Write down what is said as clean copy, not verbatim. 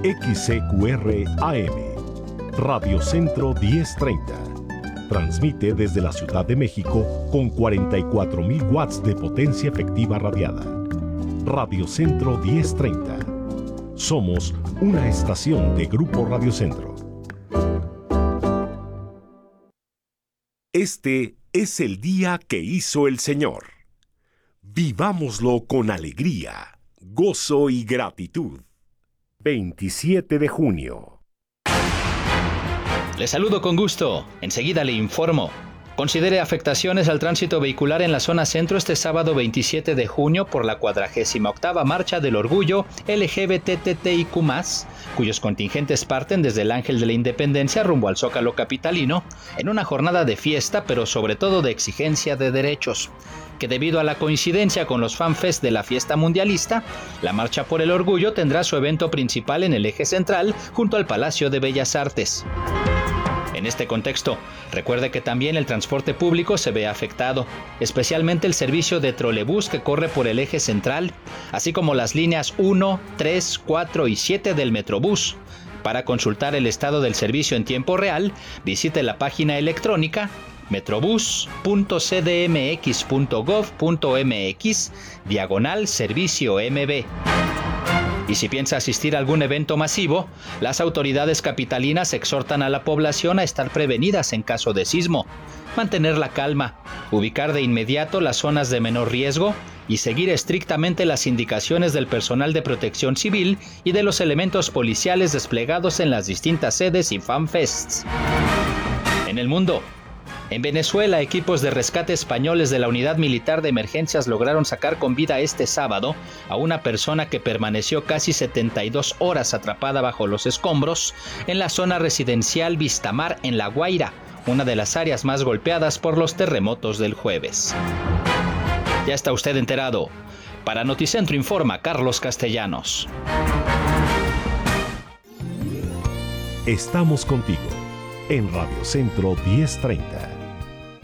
XCQR AM, Radio Centro 1030. Transmite desde la Ciudad de México con 44,000 watts de potencia efectiva radiada. Radio Centro 1030. Somos una estación de Grupo Radio Centro. Este es el día que hizo el Señor. Vivámoslo con alegría, gozo y gratitud. 27 de junio. Le saludo con gusto. Enseguida le informo. Considere afectaciones al tránsito vehicular en la zona centro este sábado 27 de junio por la 48ª Marcha del Orgullo LGBTTIQ+, cuyos contingentes parten desde el Ángel de la Independencia rumbo al Zócalo capitalino, en una jornada de fiesta, pero sobre todo de exigencia de derechos, que debido a la coincidencia con los FanFest de la fiesta mundialista, la Marcha por el Orgullo tendrá su evento principal en el eje central junto al Palacio de Bellas Artes. En este contexto, recuerde que también el transporte público se ve afectado, especialmente el servicio de trolebús que corre por el eje central, así como las líneas 1, 3, 4 y 7 del Metrobús. Para consultar el estado del servicio en tiempo real, visite la página electrónica metrobús.cdmx.gov.mx/servicio MB. Y si piensa asistir a algún evento masivo, las autoridades capitalinas exhortan a la población a estar prevenidas en caso de sismo, mantener la calma, ubicar de inmediato las zonas de menor riesgo y seguir estrictamente las indicaciones del personal de protección civil y de los elementos policiales desplegados en las distintas sedes y fanfests. En el mundo, en Venezuela, equipos de rescate españoles de la Unidad Militar de Emergencias lograron sacar con vida este sábado a una persona que permaneció casi 72 horas atrapada bajo los escombros en la zona residencial Vistamar en La Guaira, una de las áreas más golpeadas por los terremotos del jueves. Ya está usted enterado. Para Noticentro informa Carlos Castellanos. Estamos contigo en Radio Centro 1030.